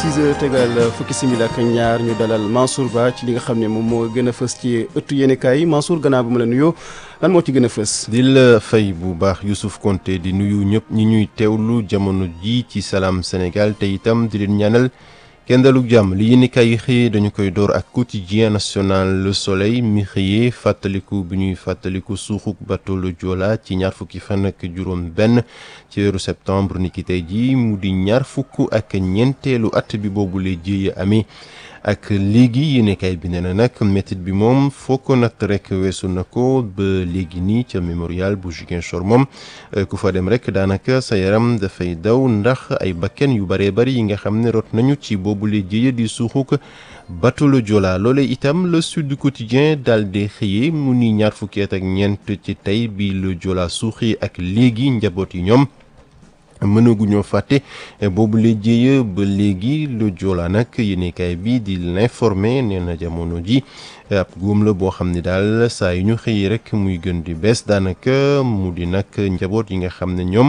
6h tegal fukki simili ak ñaar ñu dalal Mansour Ba ci li nga xam ne moom moo gën a fës ci ëttu yéenekaay yi Mansour gannaaw ba ma la nuyoo lan moo ci gën a fës. di la fay bu baax Youssouf Konté di nuyu ñëpp ñi ñuy teewlu jamono ji ci Salam Sénégal te itam di leen ñaanal kenn dalug jàmm li yéenekaay yi xëyee dañu koy door ak quotidien national Le Soleil mi xëyee fàttaliku bi ñuy fàttaliku suuxuk bateau le Joola ci ñaar fukki fan ak juróom benn ci weeru septembre ni ki tey ji mu di ñaar fukk ak ñeenteelu at bi boobu lay jéeye amee ak léegi yéenekaay bi nee na nag métit bi moom foo ko natt rek weesu na ko ba léegi nii ca mémorial bu Ziguinchor moom ku fa dem rek daanaka sa yaram dafay daw ndax ay bakken yu bëree bëri yi nga xam ne rot nañu ci boobule jéeya di suuxuk bateau le Joola loolee itam le Sud Quotidien daal di xëyee mu ni ñaar fukki at ak ñeent ci tey bi le Joola suuxi ak léegi njaboot yi ñoom mënaguñoo fàtte boobu la jéeya ba léegi le Joola nag yéenekaay bi di l'informer nee na jamono ji ab góom la boo xam ne daal saa yu ñu xëyee rek muy gën di bees daanaka mu di nag njaboot yi nga xam ne ñoom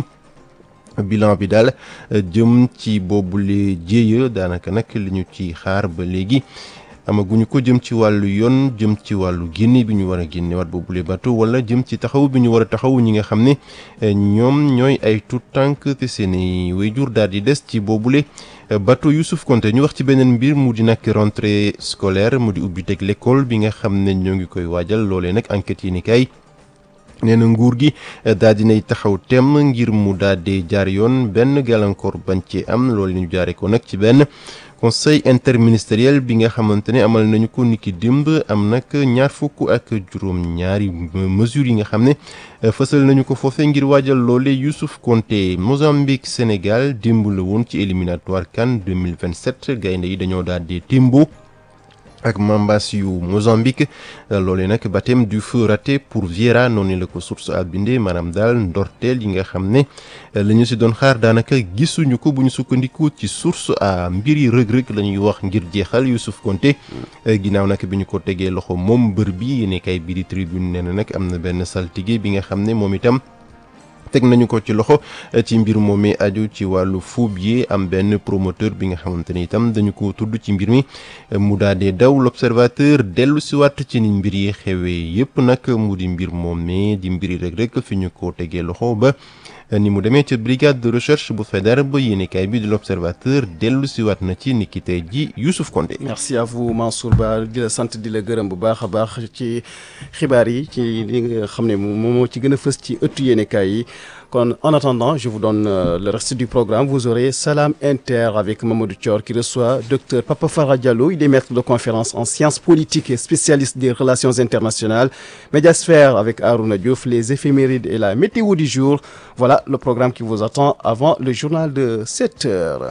bilan bi daal jëm ci boobule jéeya daanaka nag li ñu ci xaar ba léegi amaguñu ko jëm ci wàllu yoon jëm ci wàllu génne bi ñu war a génnewaat boobule bateau wala jëm ci taxaw bi ñu war a taxaw ñi nga xam ne ñoom ñooy ay tout tànk te seeni waajur daal di des ci boobule bateau Youssouf Konté ñu wax ci beneen mbir mu di nag rentrée scolaire mu di ubbi teg l'école bi nga xam ne ñoo ngi koy waajal loolee nag enquête yi ni kay nee na nguur gi daal dinay taxaw tem ngir mu daal di jaar yoon benn gàllankoor bañ ci am loolu ñu jaare ko nag ci benn conseil interministériel bi nga xamante ne amal nañu ko niki démb am nag ñaar fukk ak juróom ñaari mesures yi nga xam ne fësal nañu ko foofee ngir waajal loole Youssouf Konté Mozambique Sénégal démb la woon ci éliminatoire CAN 2027 gaynde yi dañoo daal di timbo ak Mambas yu Mozambique loolee nag baptême du feu raté pour Vieira noonu la ko source a bindee maanaam daal ndorteel yi nga xam ne la ñu si doon xaar daanaka gisuñu ko bu ñu sukkandiku ci source a mbir yi rëg-rëg la ñuy wax ngir jeexal Youssouf Konté ginnaaw nag bi ñu ko tegee loxo moom mbër bi yéene kay bi di tribune nee na nag am na benn saltige bi nga xam ne moom itam teg nañu ko ci loxo ci mbir moomee aju ci wàllu phobie am benn promoteur bi nga xamante ni itam dañu ko tudd ci mbir mi mu daal di daw l'observateur dellu si waat ci ni mbir yi xewee yépp nag mu di mbir moomee di mbiri rek fi ñu ko tegee loxo ba ni mu demee ca brigade de recherche bu Faidherbe ba yéenekaay bi di l'observateur dellu si waat na ci niki tey ji Youssouf Konté. merci à vous Mansour Ba di la sant di la gërëm bu baax a baax ci xibaar yi ci li nga xam ne moom moo ci gën a fës ci ëttu yéenekaay yi kon en attendant je vous donne le reste du programme vous aurez Salam Inter avec Mamadou Thior qui reçoit docteur Papa Farah Diallo il est maître de conférence en sciences politiques et spécialiste des relations internationales Médiasphère avec Arouna Diouf les éphémérides et la météo du jour voilà le programme qui vous attend avant le journal de 7 heures.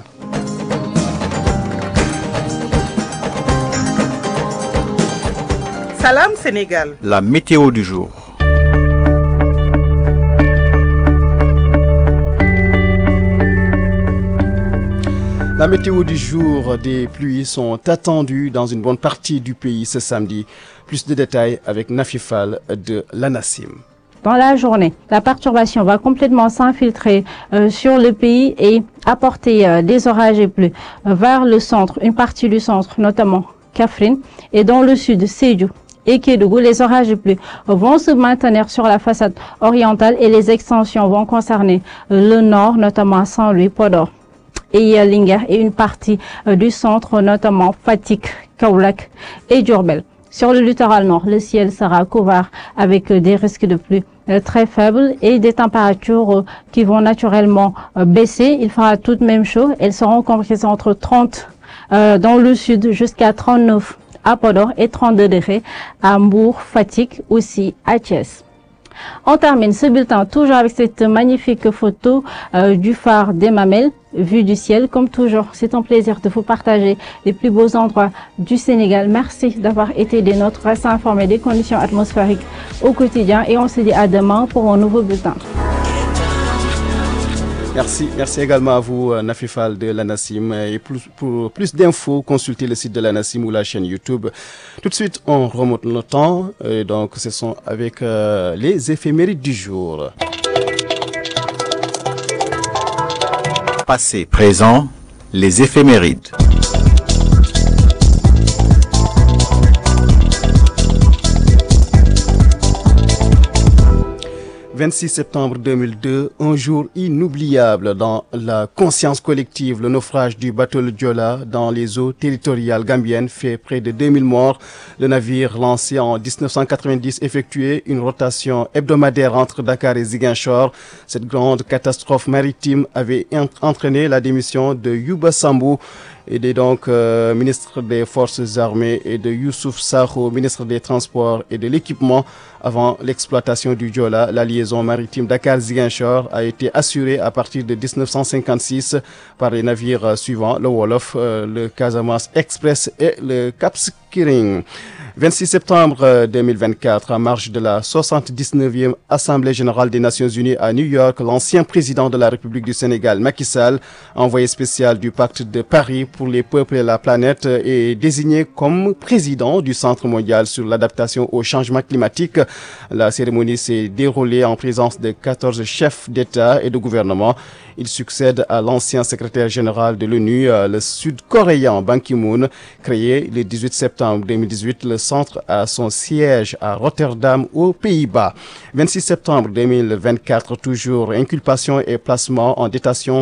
Salam Sénégal. La météo du jour. La météo du jour, des pluies sont attendues dans une bonne partie du pays ce samedi. Plus de détails avec Nafi Fall de l'ANACIM. Dans la journée, la perturbation va complètement s'infiltrer sur le pays et apporter des orages et pluies vers le centre, une partie du centre, notamment Kaffrine, et dans le sud, Sédhiou et Kédougou. Les orages et pluies vont se maintenir sur la façade orientale et les extensions vont concerner le nord, notamment Saint-Louis, Podor et Linguère et une partie du centre, notamment Fatick, Kaolack et Diourbel. Sur le littoral nord, le ciel sera couvert avec des risques de pluie très faibles et des températures qui vont naturellement baisser. Il fera tout de même chaud. Elles seront comprises entre 30 dans le sud jusqu'à 39 à Podor et 32 degrés à Mbour, Fatick, aussi à Thiès. On termine ce bulletin toujours avec cette magnifique photo du phare des Mamelles, vue du ciel. Comme toujours, c'est un plaisir de vous partager les plus beaux endroits du Sénégal. Merci d'avoir été des nôtres. Restez informés des conditions atmosphériques au quotidien et on se dit à demain pour un nouveau bulletin. Merci également à vous Nafi Fall de l'ANACIM et pour plus d'infos, consultez le site de l'ANACIM ou la chaîne YouTube. Tout de suite, on remonte le temps et donc ce sont avec les éphémérides du jour. Passé, présent, les éphémérides. 26 septembre 2002, un jour inoubliable dans la conscience collective. Le naufrage du bateau le Joola dans les eaux territoriales gambiennes fait près de 2000 morts. Le navire lancé en 1990 effectuait une rotation hebdomadaire entre Dakar et Ziguinchor. Cette grande catastrophe maritime avait entraîné la démission de Youba Sambou, et donc ministre des Forces armées, et de Youssouf Sakho, ministre des Transports et de l'Équipement. Avant l'exploitation du Joola, la liaison maritime Dakar-Ziguinchor a été assurée à partir de 1956 par les navires suivants, le Wolof, le Casamance Express et le Cap Skirring. 26 septembre 2024, en marge de la 79e Assemblée générale des Nations unies à New York, l'ancien président de la République du Sénégal, Macky Sall, envoyé spécial du Pacte de Paris pour les peuples et la planète, est désigné comme président du Centre mondial sur l'adaptation au changement climatique. La cérémonie s'est déroulée en présence de 14 chefs d'État et de gouvernement. Il succède à l'ancien secrétaire général de l'ONU, le Sud-Coréen Ban Ki-moon. Créé le 18 septembre 2018, le centre a son siège à Rotterdam, aux Pays-Bas. 26 septembre 2024, toujours, inculpation et placement en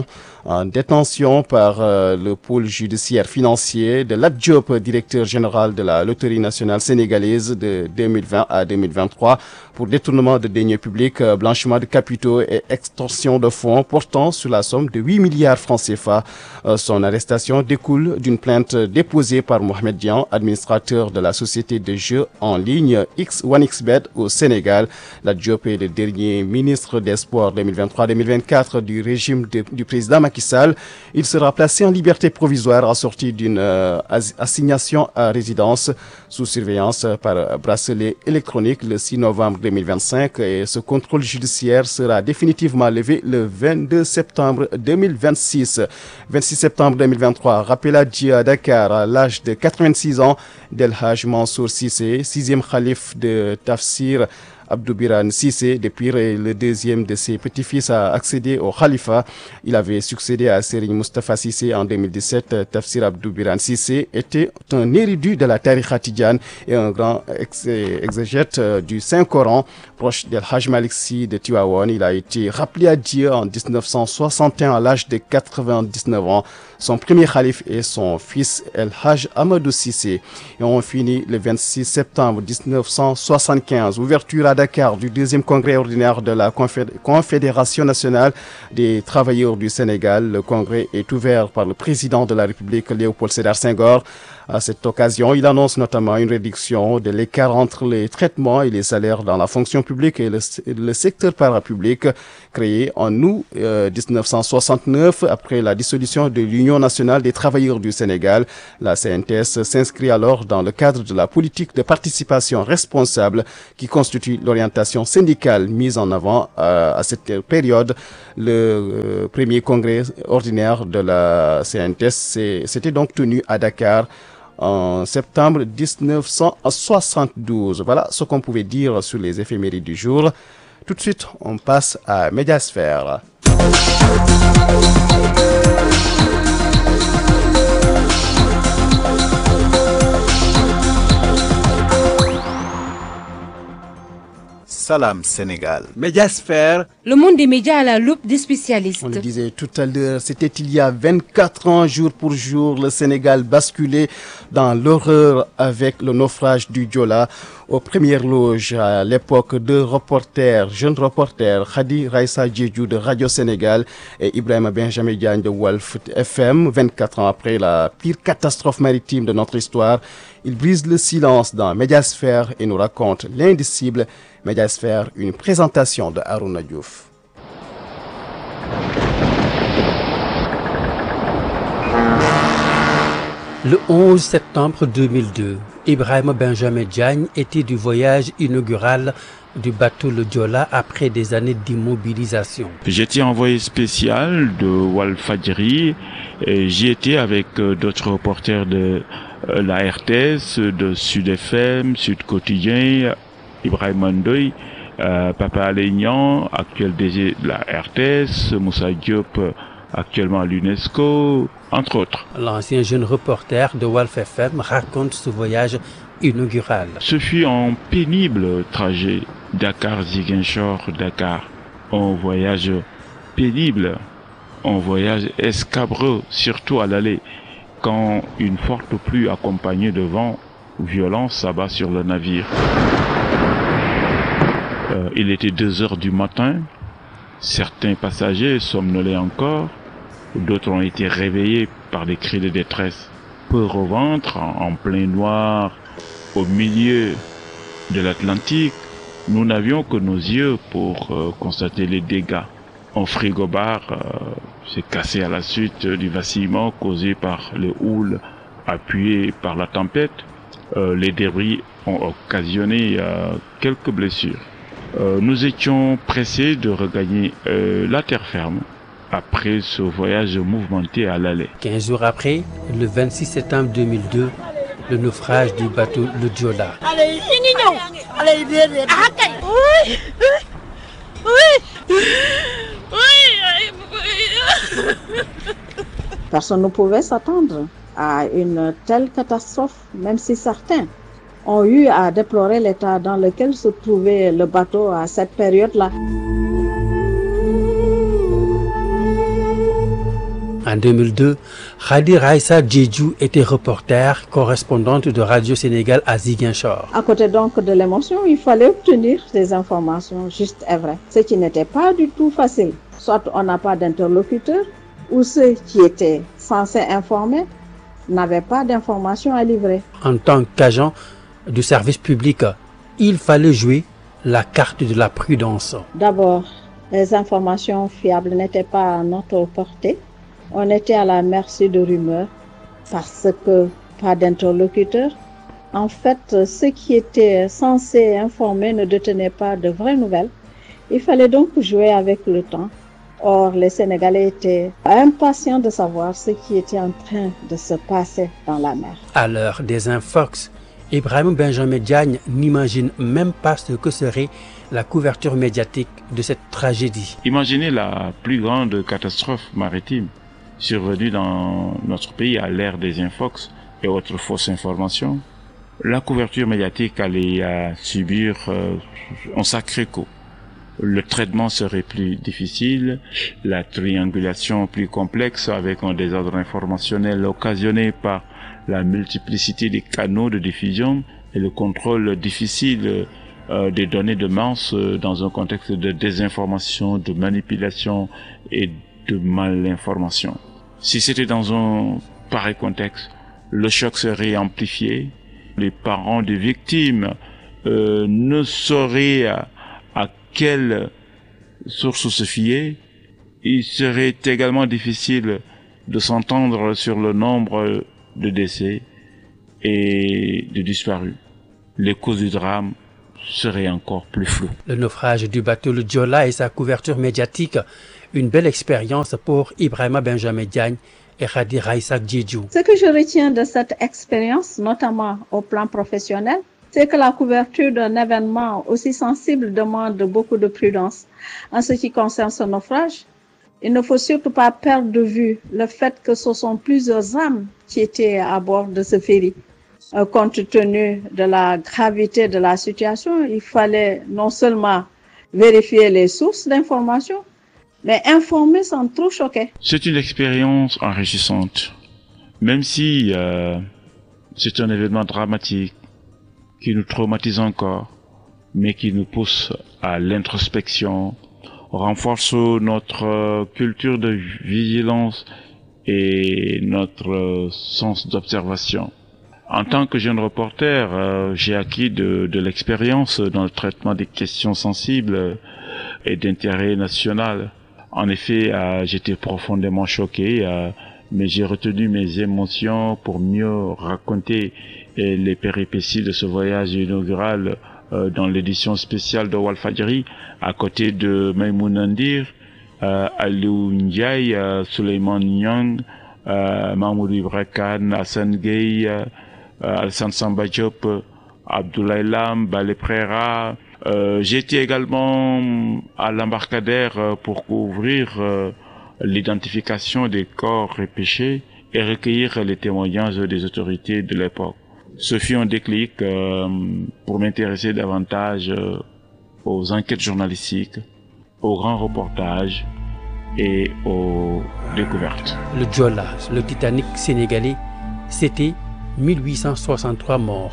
détention par le pôle judiciaire financier de Lat Diop, directeur général de la Loterie nationale sénégalaise de 2020 à 2023, pour détournement de deniers publics, blanchiment de capitaux et extorsion de fonds portant sur la somme de 8 milliards francs CFA. Son arrestation découle d'une plainte déposée par Mohamed Dian, administrateur de la société de jeux en ligne X1xBet au Sénégal. Lat Diop est le dernier ministre des Sports 2023-2024 du régime du président Macky Sall. Il sera placé en liberté provisoire assorti d'une assignation à résidence sous surveillance par bracelet électronique le 6 novembre 2025, et ce contrôle judiciaire sera définitivement levé le 22 septembre 2026. 26 septembre 2023, rappel à Dieu à Dakar à l'âge de 86 ans d'El Hadj Mansour Cissé, 6e khalife de Tafsir Abdou Birane Cissé. Depuis, le deuxième de ses petits-fils a accédé au khalifa. Il avait succédé à Serigne Moustapha Cissé en 2017. Tafsir Abdou Birane Cissé était un érudit de la tariqa tidjane et un grand exégète du Saint-Coran. Proche d'El Hadj Malick Sy de Tivaouane, il a été rappelé à Dieu en 1961 à l'âge de 99 ans. Son premier khalife est son fils El Hadj Amadou Cissé. Et on finit le 26 septembre 1975. Ouverture à Dakar du deuxième congrès ordinaire de la Confédération nationale des travailleurs du Sénégal. Le congrès est ouvert par le président de la République, Léopold Sédar Senghor. À cette occasion, il annonce notamment une réduction de l'écart entre les traitements et les salaires dans la fonction publique et le secteur parapublic. Créé en août 1969 après la dissolution de l'Union nationale des travailleurs du Sénégal, la CNTS s'inscrit alors dans le cadre de la politique de participation responsable qui constitue l'orientation syndicale mise en avant à cette période. Le premier congrès ordinaire de la CNTS s'était donc tenu à Dakar en septembre 1972. Voilà ce qu'on pouvait dire sur les éphémérides du jour. Tout de suite, on passe à Médiasphère. Salam Sénégal. Médiasphère. Le monde des médias à la loupe des spécialistes. On le disait tout à l'heure, c'était il y a 24 ans, jour pour jour, le Sénégal basculait dans l'horreur avec le naufrage du Joola. Aux premières loges, à l'époque, deux jeunes reporters, Khady Raissa Diédhiou de Radio Sénégal et Ibrahima Benjamin Diagne de Walf FM. 24 ans après la pire catastrophe maritime de notre histoire, ils brisent le silence dans Médiasphère et nous racontent l'indicible Médiasphère, une présentation de Harouna Diouf. Le 11 septembre 2002, Ibrahima Benjamin Diagne était du voyage inaugural du bateau le Joola après des années d'immobilisation. J'étais envoyé spécial de Walfadjri et j'y étais avec d'autres reporters de la RTS, de Sud FM, Sud Quotidien, Ibrahima Ndoye, Papa Alignan, actuel DG de la RTS, Moussa Diop, actuellement à l'UNESCO, entre autres. L'ancien jeune reporter de Walf FM raconte ce voyage inaugurale. Ce fut un pénible trajet Dakar-Ziguinchor, Dakar. Un voyage pénible, un voyage escabreux, surtout à l'aller, quand une forte pluie accompagnée de vent violent s'abat sur le navire. Il était 2 heures du matin, certains passagers somnolaient encore, d'autres ont été réveillés par des cris de détresse. Peur au ventre, en plein noir, au milieu de l'Atlantique, nous n'avions que nos yeux pour constater les dégâts. Un frigo-bar s'est cassé à la suite du vacillement causé par les houles appuyées par la tempête. Les débris ont occasionné quelques blessures. Nous étions pressés de regagner la terre ferme après ce voyage mouvementé à l'aller. 15 jours après, le 26 septembre 2002, le naufrage du bateau le Joola. Personne ne pouvait s'attendre à une telle catastrophe, même si certains ont eu à déplorer l'état dans lequel se trouvait le bateau à cette période-là. En 2002, Khady Raissa Diédhiou était reporter, correspondante de Radio Sénégal à Ziguinchor. À côté donc de l'émotion, il fallait obtenir des informations justes et vraies, ce qui n'était pas du tout facile. Soit on n'a pas d'interlocuteur, ou ceux qui étaient censés informer n'avaient pas d'informations à livrer. En tant qu'agent du service public, il fallait jouer la carte de la prudence. D'abord, les informations fiables n'étaient pas à notre portée. On était à la merci de rumeurs parce que pas d'interlocuteur. En fait, ceux qui étaient censés informer ne détenaient pas de vraies nouvelles. Il fallait donc jouer avec le temps. Or, les Sénégalais étaient impatients de savoir ce qui était en train de se passer dans la mer. À l'heure des infox, Ibrahima Benjamin Diagne n'imagine même pas ce que serait la couverture médiatique de cette tragédie. Imaginez la plus grande catastrophe maritime survenue dans notre pays à l'ère des infox et autres fausses informations. La couverture médiatique allait subir un sacré coup. Le traitement serait plus difficile, la triangulation plus complexe avec un désordre informationnel occasionné par la multiplicité des canaux de diffusion et le contrôle difficile des données de masse dans un contexte de désinformation, de manipulation et de malinformation. Si c'était dans un pareil contexte, le choc serait amplifié. Les parents des victimes ne sauraient à quelle source se fier. Il serait également difficile de s'entendre sur le nombre de décès et de disparus. Les causes du drame seraient encore plus floues. Le naufrage du bateau le Joola et sa couverture médiatique, une belle expérience pour Ibrahima Benjamin Diagne et Khady Raissa Diédhiou. Ce que je retiens de cette expérience, notamment au plan professionnel, c'est que la couverture d'un événement aussi sensible demande beaucoup de prudence. En ce qui concerne ce naufrage, il ne faut surtout pas perdre de vue le fait que ce sont plusieurs âmes qui étaient à bord de ce ferry. Compte tenu de la gravité de la situation, il fallait non seulement vérifier les sources d'information, mais informer sans trop choquer. C'est une expérience enrichissante, même si c'est un événement dramatique qui nous traumatise encore, mais qui nous pousse à l'introspection, renforce notre culture de vigilance et notre sens d'observation. En tant que jeune reporter, j'ai acquis de l'expérience dans le traitement des questions sensibles et d'intérêt national. En effet, j'étais profondément choqué, mais j'ai retenu mes émotions pour mieux raconter les péripéties de ce voyage inaugural dans l'édition spéciale de Walfadjri, à côté de Maïmouna Ndir, Aliou Ndiaye, Souleymane Niang, Mahmoud Ibra Kane, Hassan Gueye, Alassane Samba Diop, Abdoulaye Lam, Balé Prera. J'étais également à l'embarcadère pour couvrir l'identification des corps repêchés et recueillir les témoignages des autorités de l'époque. Ce fut un déclic pour m'intéresser davantage aux enquêtes journalistiques, aux grands reportages et aux découvertes. Le Joola, le Titanic sénégalais, c'était 1863 morts.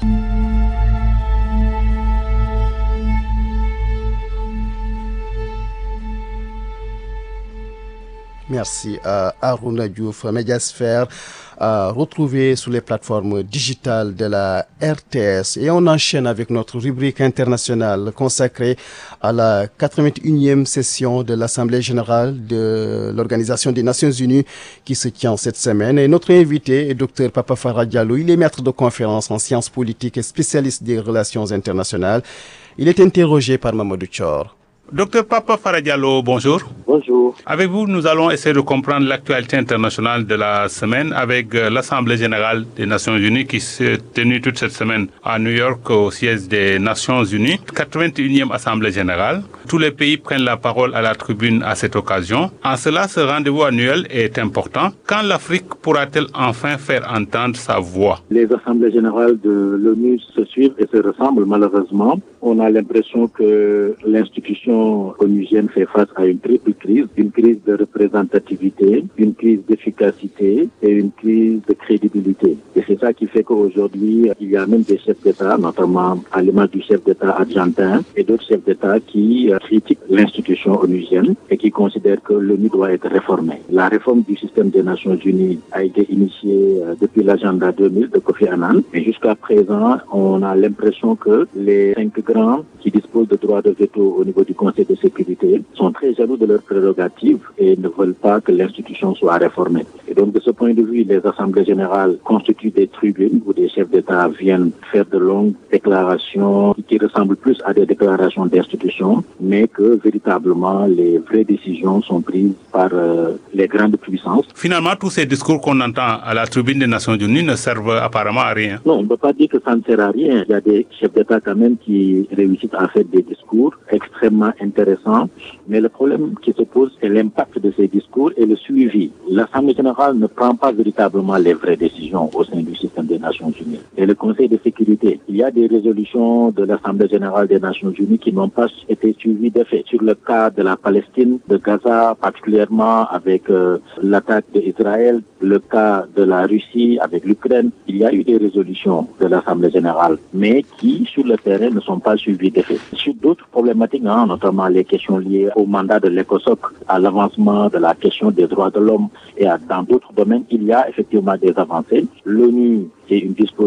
Merci à Arouna Diouf. Médiasphère retrouvée sur les plateformes digitales de la RTS. Et on enchaîne avec notre rubrique internationale consacrée à la 81e session de l'Assemblée générale de l'Organisation des Nations Unies qui se tient cette semaine. Et notre invité est Dr Papa Farah Diallo. Il est maître de conférences en sciences politiques et spécialiste des relations internationales. Il est interrogé par Mamadou Thior. Docteur Papa Farah Diallo, bonjour. Bonjour. Avec vous, nous allons essayer de comprendre l'actualité internationale de la semaine avec l'Assemblée générale des Nations Unies qui s'est tenue toute cette semaine à New York au siège des Nations Unies. 81e Assemblée générale. Tous les pays prennent la parole à la tribune à cette occasion. En cela, ce rendez-vous annuel est important. Quand l'Afrique pourra-t-elle enfin faire entendre sa voix? Les assemblées générales de l'ONU se suivent et se ressemblent malheureusement. On a l'impression que l'institution onusienne fait face à une triple crise, une crise de représentativité, une crise d'efficacité et une crise de crédibilité. Et c'est ça qui fait qu'aujourd'hui, il y a même des chefs d'État, notamment à l'image du chef d'État argentin et d'autres chefs d'État qui critiquent l'institution onusienne et qui considèrent que l'ONU doit être réformée. La réforme du système des Nations Unies a été initiée depuis l'agenda 2000 de Kofi Annan et jusqu'à présent, on a l'impression que les 5 grands qui disposent de droits de veto au niveau du Conseil de sécurité sont très jaloux de leurs prérogatives et ne veulent pas que l'institution soit réformée. Et donc, de ce point de vue, les assemblées générales constituent des tribunes où des chefs d'État viennent faire de longues déclarations qui ressemblent plus à des déclarations d'institutions, mais que véritablement les vraies décisions sont prises par les grandes puissances. Finalement, tous ces discours qu'on entend à la tribune des Nations Unies ne servent apparemment à rien. Non, on ne peut pas dire que ça ne sert à rien. Il y a des chefs d'État quand même qui réussissent à faire des discours extrêmement intéressant, mais le problème qui se pose, c'est l'impact de ces discours et le suivi. L'Assemblée générale ne prend pas véritablement les vraies décisions au sein du système des Nations Unies. Et le Conseil de sécurité, il y a des résolutions de l'Assemblée générale des Nations Unies qui n'ont pas été suivies d'effet. Sur le cas de la Palestine, de Gaza, particulièrement avec l'attaque d'Israël, le cas de la Russie avec l'Ukraine, il y a eu des résolutions de l'Assemblée générale, mais qui, sur le terrain, ne sont pas suivies d'effet. Sur d'autres problématiques, notamment les questions liées au mandat de l'ECOSOC, à l'avancement de la question des droits de l'homme et dans d'autres domaines, il y a effectivement des avancées. L'ONU c'est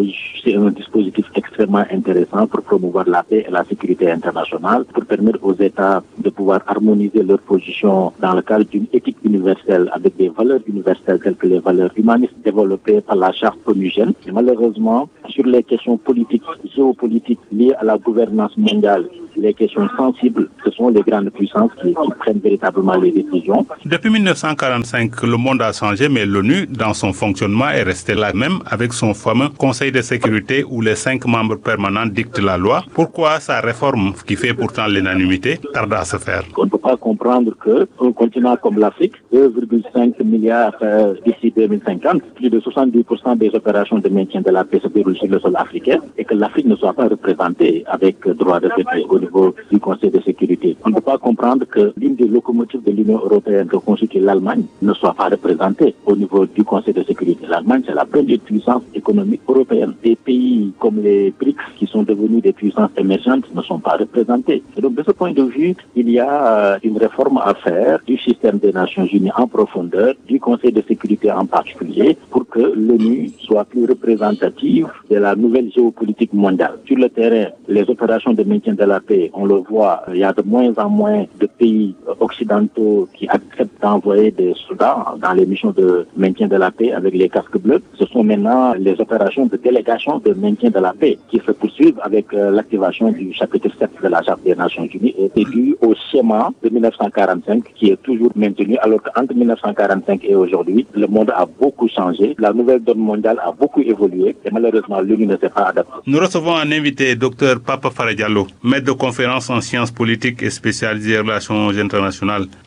un dispositif extrêmement intéressant pour promouvoir la paix et la sécurité internationale, pour permettre aux États de pouvoir harmoniser leurs positions dans le cadre d'une éthique universelle avec des valeurs universelles telles que les valeurs humanistes développées par la charte onusienne. Et malheureusement, sur les questions politiques, géopolitiques liées à la gouvernance mondiale, les questions sensibles, ce sont les grandes puissances qui prennent véritablement les décisions. Depuis 1945, le monde a changé, mais l'ONU, dans son fonctionnement, est restée la même avec son fameux Conseil de sécurité où les 5 membres permanents dictent la loi. Pourquoi sa réforme, qui fait pourtant l'unanimité, tarde à se faire? On ne peut pas comprendre qu'un continent comme l'Afrique, 2,5 milliards d'ici 2050, plus de 70% des opérations de maintien de la paix se déroulent sur le sol africain et que l'Afrique ne soit pas représentée avec droit de veto au niveau du Conseil de sécurité. On ne peut pas comprendre que l'une des locomotives de l'Union européenne que constitue l'Allemagne ne soit pas représentée au niveau du Conseil de sécurité. L'Allemagne, c'est la première puissance économique européenne. Des pays comme les BRICS, qui sont devenus des puissances émergentes, ne sont pas représentés. Et donc, de ce point de vue, il y a une réforme à faire du système des Nations Unies en profondeur, du Conseil de sécurité en particulier, pour que l'ONU soit plus représentative de la nouvelle géopolitique mondiale. Sur le terrain, les opérations de maintien de la paix, on le voit, il y a de moins en moins de pays occidentaux qui acceptent d'envoyer des soldats dans les missions de maintien de la paix avec les casques bleus. Ce sont maintenant les opérations de délégation de maintien de la paix qui se poursuivent avec l'activation du chapitre 7 de la Charte des Nations Unies et c'est dû au schéma de 1945 qui est toujours maintenu alors qu'entre 1945 et aujourd'hui, le monde a beaucoup changé, la nouvelle donne mondiale a beaucoup évolué et malheureusement l'ONU ne s'est pas adaptée. Nous recevons un invité, Dr Papa Farah Diallo, maître de conférence en sciences politiques et spécialisé en relations internationales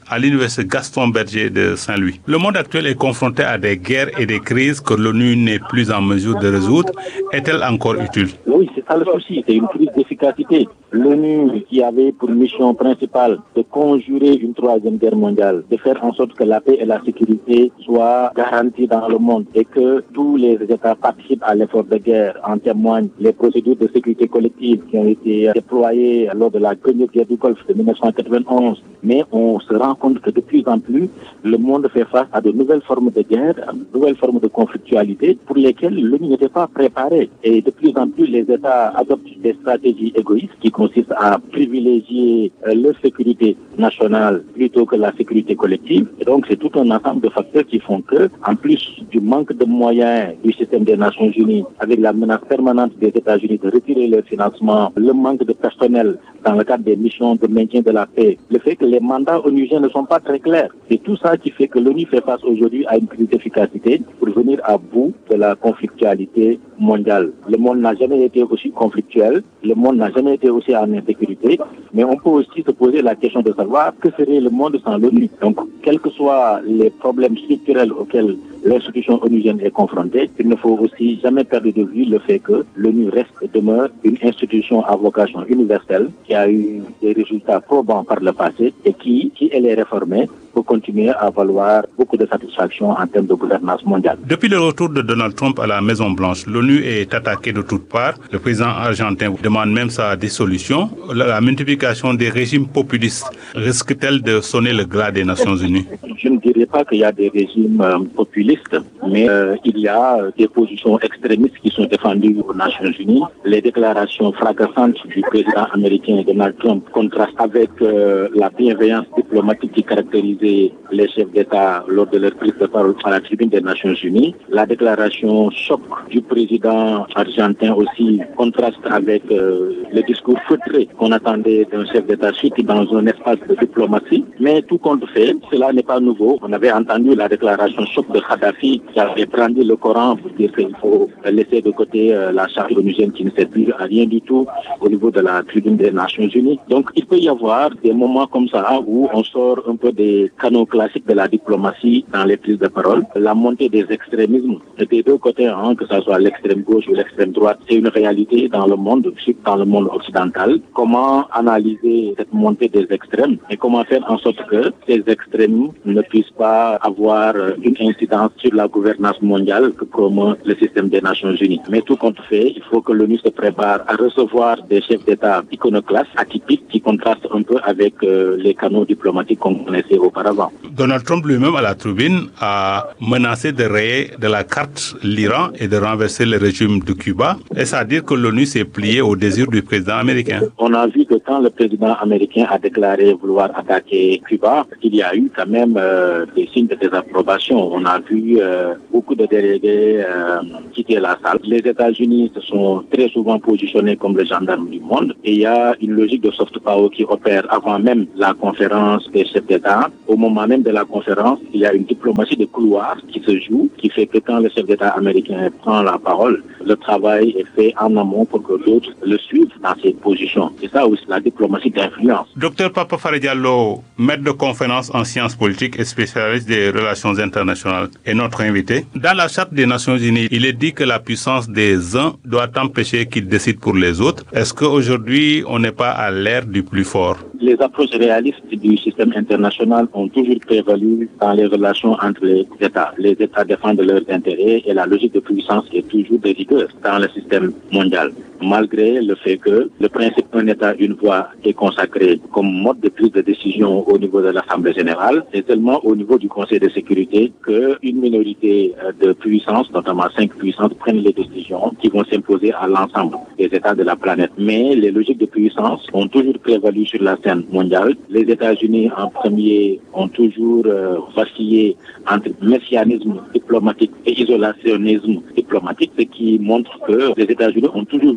à l'université Gaston Berger de Saint-Louis. Le monde actuel est confronté à des guerres et des crises que l'ONU n'est plus en mesure de résoudre. Est-elle encore utile? Oui, c'est ça le souci, c'est une crise d'efficacité. L'ONU, qui avait pour mission principale de conjurer une troisième guerre mondiale, de faire en sorte que la paix et la sécurité soient garanties dans le monde et que tous les États participent à l'effort de guerre. En témoignent les procédures de sécurité collective qui ont été déployées lors de la première guerre du Golfe de 1991. Mais on se rend compte que de plus en plus, le monde fait face à de nouvelles formes de guerre, à de nouvelles formes de conflictualité pour lesquelles l'ONU n'était pas préparée. Et de plus en plus, les États adoptent des stratégies égoïstes qui consistent à privilégier leur sécurité nationale plutôt que la sécurité collective. Et donc, c'est tout un ensemble de facteurs qui font que, en plus du manque de moyens du système des Nations Unies, avec la menace permanente des États-Unis de retirer leur financement, le manque de personnel dans le cadre des missions de maintien de la paix, le fait que les mandats onusiens ne sont pas très clairs. C'est tout ça qui fait que l'ONU fait face aujourd'hui à une crise d'efficacité pour venir à bout de la conflictualité mondiale. Le monde n'a jamais été aussi conflictuel, le monde n'a jamais été aussi en insécurité, mais on peut aussi se poser la question de savoir que serait le monde sans l'ONU. Donc, quels que soient les problèmes structurels auxquels l'institution onusienne est confrontée, il ne faut aussi jamais perdre de vue le fait que l'ONU reste et demeure une institution à vocation universelle qui a eu des résultats probants par le passé et qui, si elle est réformée, peut continuer à valoir beaucoup de satisfaction en termes de gouvernance mondiale. Depuis le retour de Donald Trump à la Maison-Blanche, l'ONU est attaquée de toutes parts. Le président argentin demande même sa dissolution. La multiplication des régimes populistes risque-t-elle de sonner le glas des Nations Unies? Je ne dirais pas qu'il y a des régimes populistes, mais il y a des positions extrémistes qui sont défendues aux Nations Unies. Les déclarations fracassantes du président américain Donald Trump contrastent avec la bienveillance diplomatique qui caractérisait les chefs d'État lors de leur prise de parole à la tribune des Nations Unies. La déclaration choc du président argentin aussi contraste avec le discours feutré qu'on attendait d'un chef d'État suite dans un espace de diplomatie. Mais tout compte fait, cela n'est pas nouveau. On avait entendu la déclaration choc de Kadhafi qui avait brandi le Coran pour dire qu'il faut laisser de côté la charte onusienne qui ne sert plus à rien du tout au niveau de la tribune des Nations Unies. Donc il peut y avoir des moments comme ça où on sort un peu des canaux classiques de la diplomatie dans les prises de parole. La montée des extrémismes des deux côtés, que ce soit l'extrême gauche ou l'extrême droite, c'est une réalité dans le monde, surtout dans le monde occidental. Comment analyser cette montée des extrêmes et comment faire en sorte que ces extrêmes ne puissent pas avoir une incidence sur la gouvernance mondiale que promeut le système des Nations Unies. Mais tout compte fait, il faut que l'ONU se prépare à recevoir des chefs d'État iconoclastes, atypiques, qui contrastent un peu avec les canaux diplomatiques qu'on connaissait auparavant. Donald Trump lui-même à la tribune a menacé de rayer de la carte l'Iran et de renverser le régime de Cuba. Est-ce à dire que l'ONU s'est pliée au désir du président américain? On a vu que quand le président américain a déclaré vouloir attaquer Cuba, il y a eu quand même des signes de désapprobation. On a vu beaucoup de délégués quitter la salle. Les États-Unis se sont très souvent positionnés comme les gendarmes du monde et il y a une logique de soft power qui opère avant même la conférence des chefs d'État. Au moment même de la conférence, il y a une diplomatie de couloir qui se joue, qui fait que quand le chef d'État américain prend la parole, le travail est fait en amont pour que d'autres le suivent dans ses positions. C'est ça aussi la diplomatie d'influence. Docteur Papa Fara Diallo, maître de conférence en sciences politiques et spécialiste des relations internationales, est notre invité. Dans la Charte des Nations Unies, il est dit que la puissance des uns doit empêcher qu'ils décident pour les autres. Est-ce qu'aujourd'hui, on n'est pas à l'ère du plus fort? Les approches réalistes du système international ont toujours prévalu dans les relations entre les États. Les États défendent leurs intérêts et la logique de puissance est toujours de rigueur dans le système mondial. Malgré le fait que le principe d'un État, une voix est consacré comme mode de prise de décision au niveau de l'Assemblée générale, c'est seulement au niveau du Conseil de sécurité qu'une minorité de puissances, notamment 5 puissances, prennent les décisions qui vont s'imposer à l'ensemble des États de la planète. Mais les logiques de puissance ont toujours prévalu sur la scène mondiale. Les États-Unis en premier ont toujours vacillé entre messianisme diplomatique et isolationnisme diplomatique, ce qui montre que les États-Unis ont toujours voulu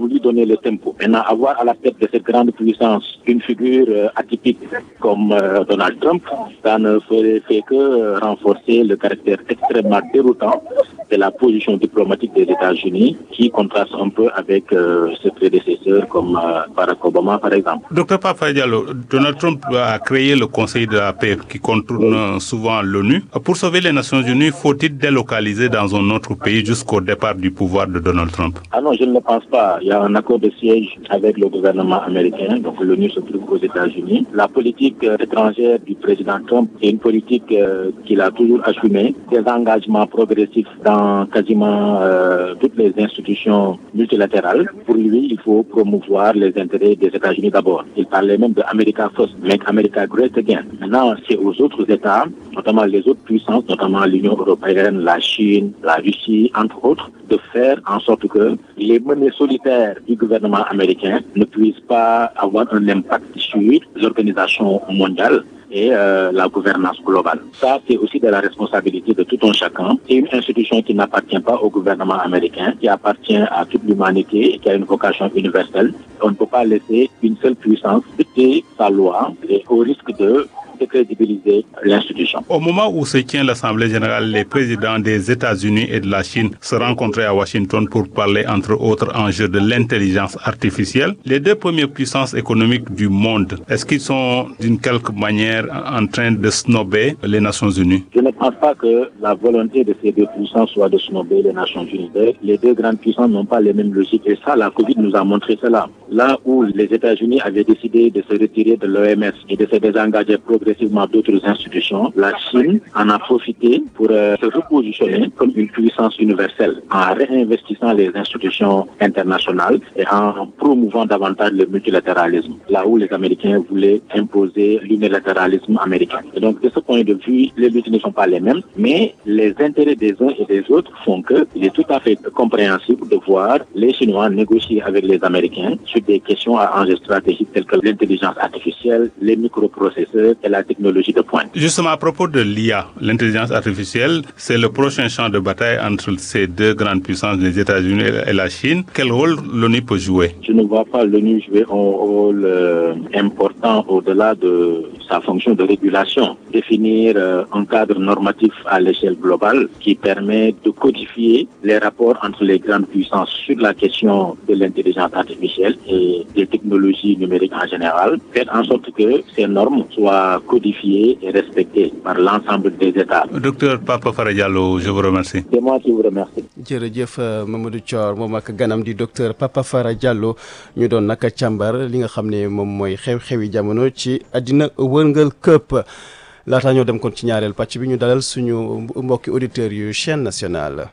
lui donner le tempo. Maintenant, avoir à la tête de cette grande puissance une figure atypique comme Donald Trump, ça ne fait que renforcer le caractère extrêmement déroutant de la position diplomatique des États-Unis, qui contraste un peu avec ses prédécesseurs comme Barack Obama, par exemple. Docteur Papa Diallo, Donald Trump a créé le Conseil de la paix qui contourne souvent l'ONU. Pour sauver les Nations Unies, faut-il délocaliser dans un autre pays jusqu'au départ du pouvoir de Donald Trump? Ah non, je ne le pense pas. Il y a un accord de siège avec le gouvernement américain, donc l'ONU se trouve aux États-Unis. La politique étrangère du président Trump est une politique qu'il a toujours assumée, des engagements progressifs dans quasiment toutes les institutions multilatérales. Pour lui, il faut promouvoir les intérêts des États-Unis d'abord. Il parlait même de America First, Make America Great Again. Maintenant, c'est aux autres États, notamment les autres puissances, notamment l'Union européenne, la Chine, la Russie, entre autres, de faire en sorte que les menées solitaires du gouvernement américain ne puissent pas avoir un impact sur l'organisation mondiale et la gouvernance globale. Ça, c'est aussi de la responsabilité de tout un chacun. C'est une institution qui n'appartient pas au gouvernement américain, qui appartient à toute l'humanité et qui a une vocation universelle. On ne peut pas laisser une seule puissance dicter sa loi et au risque de décrédibiliser l'institution. Au moment où se tient l'Assemblée générale, les présidents des États-Unis et de la Chine se rencontraient à Washington pour parler, entre autres, enjeux de l'intelligence artificielle. Les deux premières puissances économiques du monde, est-ce qu'ils sont d'une quelque manière en train de snobber les Nations Unies? Je ne pense pas que la volonté de ces deux puissances soit de snobber les Nations Unies. Les deux grandes puissances n'ont pas les mêmes logiques. Et ça, la Covid nous a montré cela. Là où les États-Unis avaient décidé de se retirer de l'OMS et de se désengager progressivement d'autres institutions, la Chine en a profité pour se repositionner comme une puissance universelle en réinvestissant les institutions internationales et en promouvant davantage le multilatéralisme, là où les Américains voulaient imposer l'unilatéralisme américain. Et donc, de ce point de vue, les luttes ne sont pas les mêmes, mais les intérêts des uns et des autres font qu'il est tout à fait compréhensible de voir les Chinois négocier avec les Américains sur des questions à enjeux stratégiques telles que l'intelligence artificielle, les microprocesseurs et la technologie de pointe. Justement, à propos de l'IA, l'intelligence artificielle, c'est le prochain champ de bataille entre ces deux grandes puissances, les États-Unis et la Chine. Quel rôle l'ONU peut jouer? Je ne vois pas l'ONU jouer un rôle important au-delà de sa fonction de régulation. Définir un cadre normatif à l'échelle globale qui permet de codifier les rapports entre les grandes puissances sur la question de l'intelligence artificielle et des technologies numériques en général. Faire en sorte que ces normes soient codifiées et respectées par l'ensemble des États. Docteur Papa Fara Diallo, je vous remercie. C'est moi qui vous remercie. jërëjëf Mamadou Thior moom ak ganam di docteur Papa Fara Diallo ñu doon naka càmbar li nga xam ne moom mooy xew-xewi jamono ci àddina wërngal këpp laataa ñoo dem kon ci ñaareel pàcc bi ñu dalal suñu mbokki auditeurs yu chaîne nationale.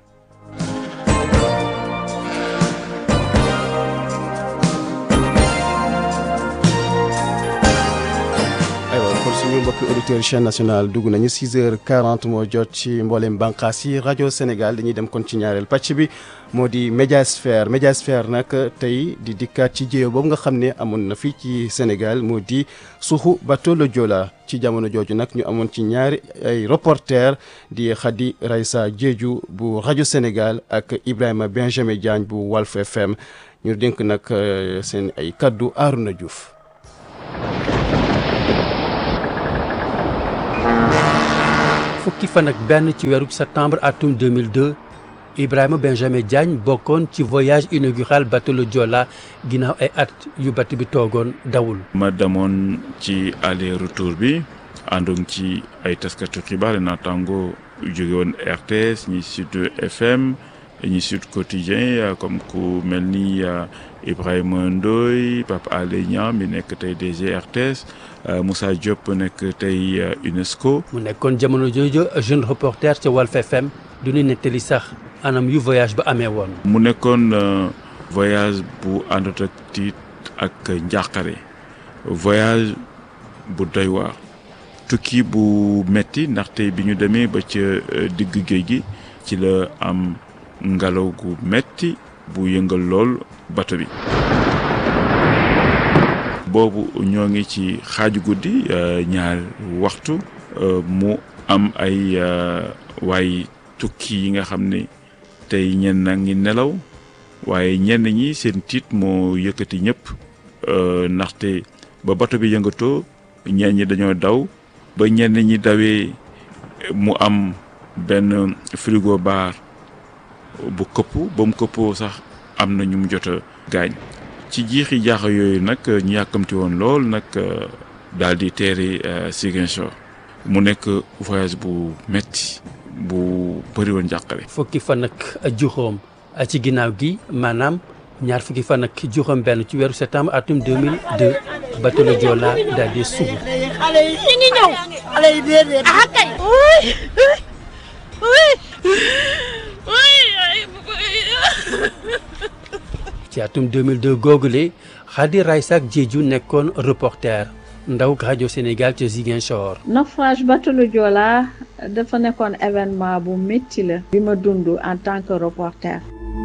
suñu mbokki auditeurs chaîne nationale dugg nañu 6h40 moo jot ci mboolem bànqaas yi rajo Sénégal dañuy dem kon ci ñaareel pàcc bi moo di médiasphère nag tey di dikkaat ci jéego boobu nga xam ne amoon na fii ci Sénégal moo di suuxu bateau le Joola ci jamono jooju nag ñu amoon ci ñaari ay reporter di Khady Raissa Diédhiou bu rajo Sénégal ak Ibrahima Benjamin Diagne bu Walf FM ñu dénk nag seen ay kaddu Arouna Diouf. fukki fan ak benn ci weeru septembre atum 2002 Ibrahima Benjamin Diagne bokkoon ci voyage inaugural bateau le Joola ginnaaw ay at yu bateau bi toogoon dawul. ma demoon ci aller retour bi àndoon ci ay taskatu xibaar naataango jóge woon RTS ñi Sud FM ñi Sud Quotidien comme ku mel ni Ibrahima Ndoye Pape Alé Niang mi nekk tey DG RTS Moussa Diop nekk tey UNESCO. mu nekkoon jamono jooju jeune reporter ca Walf FM du ñu nettali sax anam yu voyage ba amee woon. mu nekkoon voyage bu àndut ak tiit ak njàqare voyage bu doy waar tukki bu metti ndaxte bi ñu demee ba ca digg géej gi ci la am ngelaw gu metti bu yëngal lool bato bi. boobu ñoo ngi ci xaaju guddi ñaar waxtu mu am ay waay tukki yi nga xam ne tey ñenn na ngi nelaw waaye ñenn ñi seen tiit moo yëkkati ñëpp ndaxte ba bato bi yëngatoo ñenn ñi dañoo daw ba ñenn ñi dawee mu am benn frigo bar bu këpp ba mu këppoo sax am na ñu mu jot a gaañ ci jiixi jaaxa yooyu nag ñu yàkkamti woon lool nag daal di teeri Ziguinchor mu nekk voyage bu metti bu bëri woon jàqare. fukki fan ak juróom ci ginnaaw gi maanaam ñaar fukki fan ak juróom benn ci weeru septembre atum 2002 bateau le Joola daal di subu. xale yi ñu ngi ñëw xale yi déedéet ah kay. ci atum 2002 googule Khady Raïssa Diédhiou nekkoon reporter ndaw rajo Sénégal ca Ziguinchor. naufrage bateau le Joola dafa nekkoon événement bu métti la. bi ma dund en tant que reporter.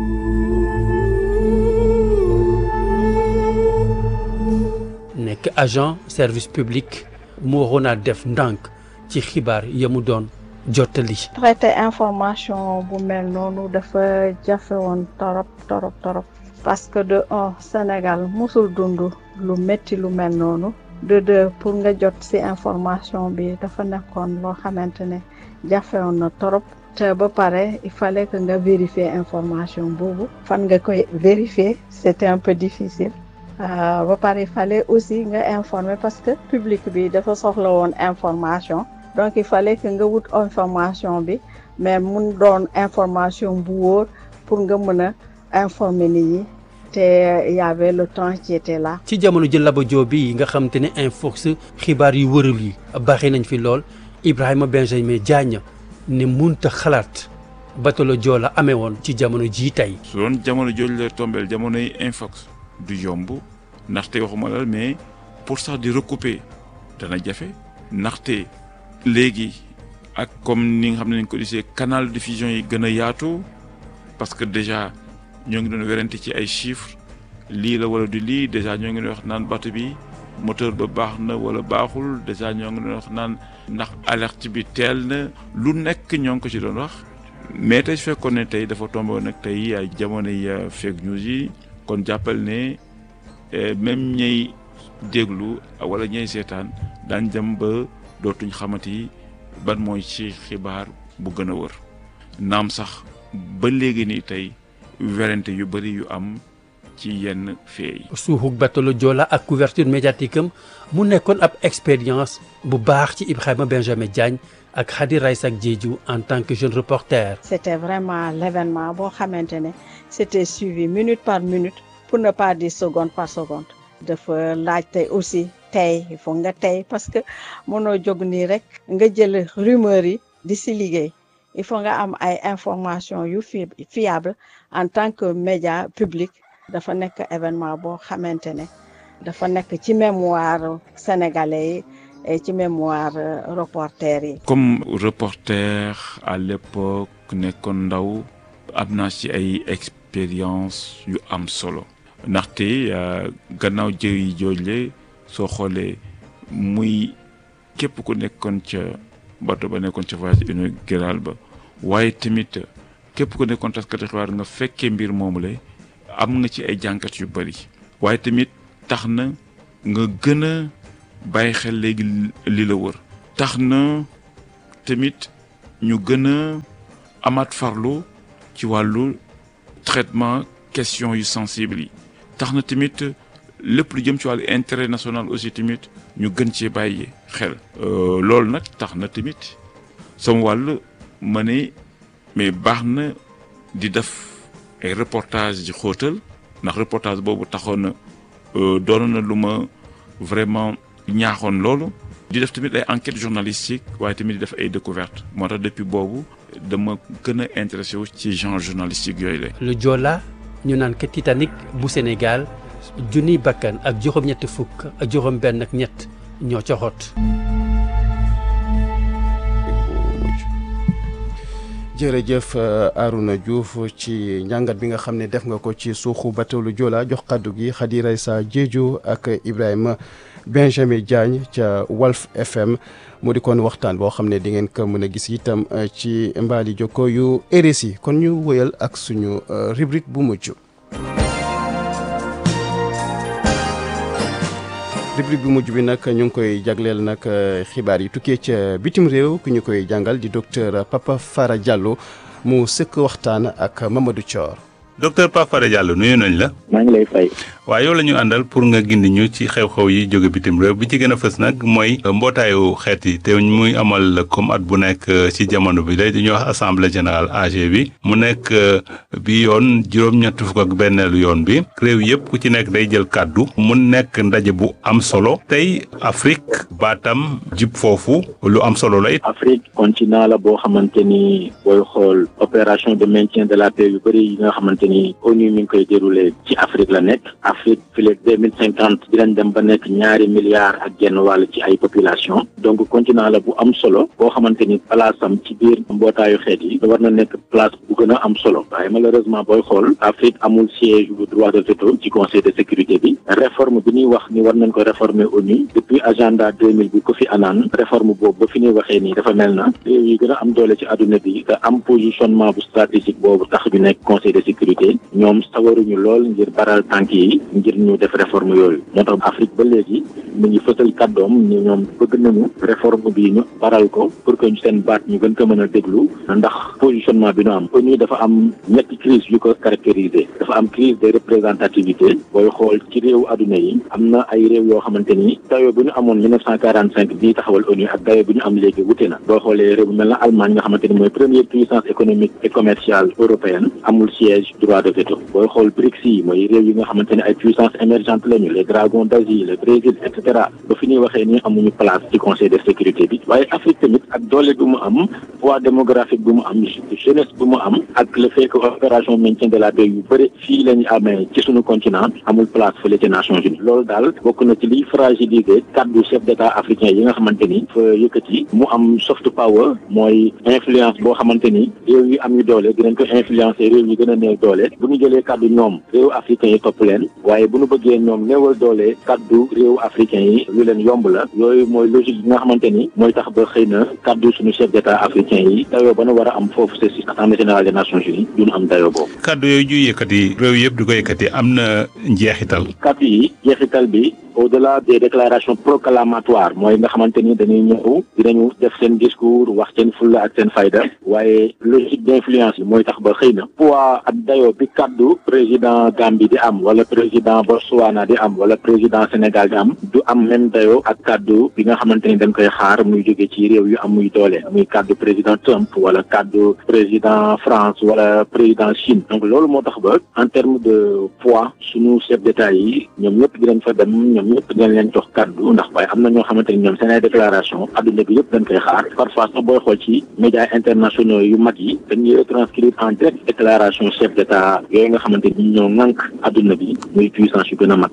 nekk agent service public mu waroon a def ndànk ci xibaar ya mu doon jottali. traité information bu mel noonu dafa jafe woon torop. parce que de un Sénégal musul dund lu métti lu mel noonu. de deux pour nga jot ci information bi dafa nekkoon loo xamante ne jafe woon na torop. te ba pare il fallait que nga vérifier information boobu. fan nga koy vérifier c'était un peu difficile. ba pare il fallait aussi nga informer parce que public bi dafa soxla woon information. donc il fallait que nga wut information bi mais mun doon information bu wóor pour nga mën a informer nit ñi te y avait le temps qui était là. ci jamono ji laba joobi yi nga xam te ne Infox xibaar yu wërul yi baaxee nañ fi lool Ibrahima Benjamin Diagne ne munta xalaat bateau le Joola amee woon ci jamono jii tey. su doon jamono jooju la tombeel jamonoy Infox du yomb ndaxte waxuma la mais pour sax di recouper dana jafe ndaxte léegi ak comme ni nga xam ne nañ ko gisee canal de diffusion yi gën a yaatu parce que déjà ñoo ngi doon werante ci ay chiffres lii la wala du lii déjà ñoo ngi doon wax naan bateau bi moteur ba baax na wala baaxul déjà ñoo ngi doon wax naan ndax alerte bi teel na lu nekk ñoo ngi ko ci doon wax mais tey su fekkoon ne tey dafa tombé nag tey ay jamonoy fake news yi kon jàppal ne même ñay déglu wala ñay seetaan daañ dem ba dootuñ xamati ban mooy ci xibaar bu gën a wër naam sax ba léegi nii tey werante yu bëri yu am ci yenn fee yi. suuxug bateau le Joola ak couverture médiatique am mu nekkoon ab expérience bu baax ci Ibrahima Benjamin Diagne ak Khady Raïssa Diédhiou en tant que jeune reporter. c'était vraiment l'événement boo xamante ne c'était suivi minute par minute pour ne pas dire seconde par seconde. dafa laaj tey aussi tey il faut nga tey parce que mënoo jóg nii rek nga jël rumeur yi di si liggéey il faut nga am ay information yu fiable en tant que média public. dafa nekk événement boo xamante ne dafa nekk ci mémoire sénégalais yi et ci mémoire reporter yi. comme reporter à l'époque nekkoon ndaw am naa ci ay expérience yu am solo ndaxte gannaaw jëri joojle soo xoolee muy képp ku nekkoon ca bato ba nekkoon ca voyage inaugural ba waaye tamit képp ku nekkoon taskati xibaar nga fekkee mbir moomu la am nga ci ay jànkat yu bari waaye tamit tax na nga gën a bàyyi xel léegi li la wër tax na tamit ñu gën a amaat farlu ci wàllu traitement question yu sensible yi tax na tamit lépp lu jëm ci wàllu intérêt national aussi tamit ñu gën cee bàyyi xel loolu nag tax na tamit sama wàll ma ne mais baax na di def ay reportage di xóotal ndax reportage boobu taxoon na doon na lu ma vraiment ñaaxoon loolu di def tamit ay enquête journalistique waaye tamit di def ay découverte moo tax depuis boobu dama gën a intéressé wu ci genre journalistique yooyu la. le Joola ñu naan ko Titanic bu Sénégal junniy bakkan ak juróom-ñetti fukk ak juróom-benn ak ñett ñoo ca xot. jërëjëf Arouna Diouf ci njàngat bi nga xam ne def nga ko ci suuxu bateau le Joola jox kaddu gi Khady Raïssa Diédhiou ak Ibrahima Benjamin Diagne ca Walf FM mu di kon waxtaan boo xam ne di ngeen ko mën a gis itam ci mbaali jokko yu RSI kon ñu wëyal ak suñu rubrique bu mujj. rubrique bu mujj bi nag ñu ngi koy jagleel nag xibaar yi tukkee ca bitim réew ki ñu koy jàngal di docteur Papa Fara Diallo mu sëkk waxtaan ak Mamadou Thior. docteur Papa Fara Diallo nuyu nañ la. maa ngi lay fay. waaye yow la ñu àndal pour nga gindi ñu ci xew-xew yi jóge bitim réew bi ci gën a fës nag mooy mbootaayu xeet yi te muy amal comme at bu nekk ci jamono bi day dañuy wax assemblée générale AG bi mu nekk bi yoon juróom-ñett fukk ak benneelu yoon bi réew yëpp ku ci nekk day jël kàddu mu nekk ndaje bu am solo tey Afrique baatam jib foofu lu am solo la it. Afrique continent la boo xamante ni booy xool opération de maintien de la paix yu bëri yi nga xamante ni ONU mi ngi koy déroulé ci Afrique la nekk. Afrique fii léegi 2050 dinañ dem ba nekk 2 milliards ak genn wàll ci ay population donc continent la bu am solo boo xamante ni place am ci biir mbootaayu xeet yi war na nekk place bu gën a am solo waaye malheureusement booy xool Afrique amul siège bu droit de veto ci conseil de sécurité bi réforme bi ñuy wax ni war nañ ko réformer ONU depuis agenda 2000 bi Kofi Annan réforme boobu ba fi ñuy waxee nii dafa mel na réew yi gën a am doole ci àdduna bi te am positionnement bu stratégique boobu tax ñu nekk conseil de sécurité ñoom sawaruñu lool ngir baral tànk yi ngir ñu def réforme yooyu moo tax Afrique ba léegi mu ngi fësal kàddoom ni ñoom bëgg nañu réforme bi ñu baral ko pour que seen baat ñu gën ko mën a déglu ndax positionnement bi ñu am ONU dafa am ñetti crise yu ko caractérisé dafa am crise de représentativité booy xool ci réew adduna yi am na ay réew yoo xamante ni dayo bu ñu amoon 1945 bii taxawal ONU ak dayo bu ñu am léegi wute na boo xoolee réew bu mel na Allemagne nga xamante ni mooy première puissance économique et commerciale européenne amul siège droit de veto booy xool BRICS yi mooy réew yi nga xamante ni ay puissance émergente lañu les dragons d'Asie le Brésil et cetera ba fi ñuy waxee ni amuñu place ci conseil de sécurité bi waaye Afrique tamit ak doole bi mu am poids démographique bi mu am jeunesse bi mu am ak le fait que opération maintien de la paix yu bëri fii lañu amee ci suñu continent amul place fële ci Nations Unies loolu daal bokk na ci liy fragiliser kaddu chef d'état africain yi nga xamante ni fa yëkkati mu am soft power mooy influence boo xamante ni réew yi am yu doole dinañ ko influencer réew yi gën a néew doole bu ñu jëlee kaddu ñoom réew africain yi topp leen waaye bu ñu bëggee ñoom néewal doole kaddu réew africain yi lu leen yomb la yooyu mooy logique yi nga xamante ni mooy tax ba xëy na kaddu suñu chef d'état africain yi dayoo ba nu war a am foofu c'est si assemblée générale des nations unies du ñu am dayoo boobu. kaddu yooyu ñuy yëkkati réew yëpp di ko yëkkati am na njeexital. kaddu yi njeexital bi au-delà des déclarations proclamatoires mooy nga xamante ni dañuy ñëw dinañu def seen discours wax seen fulla ak seen fayda waaye logique d'influence yi mooy tax ba xëy na poids ak dayoo bi kaddu président Gambie di am wala président Botswana di am wala président Sénégal di am du am même dayoo ak kaddu bi nga xamante ni dañ koy xaar muy jóge ci réew yu am muy doole muy kaddu président Trump wala kaddu président France wala président Chine donc loolu moo tax ba en termes de poids suñu chef d'État yi ñoom ñëpp dinañ fa dem ñoom ñëpp dinañ leen jox kaddu ndax waaye am na ñoo xamante ni ñoom seen ay déclaration adduna bi yëpp dañ koy xaar parfois sax booy xool ci médias internationaux yu mag yi dañuy retranscrire en direct déclaration chef d'État yooyu nga xamante ni ñoo ŋànk adduna bi muy puissance yu gën a mag.